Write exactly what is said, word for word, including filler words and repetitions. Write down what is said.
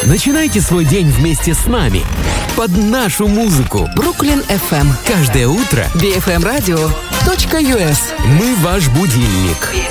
Начинайте свой день вместе с нами под нашу музыку. Бруклин эф эм. Каждое утро би эф эм радио точка ю эс. мы ваш будильник.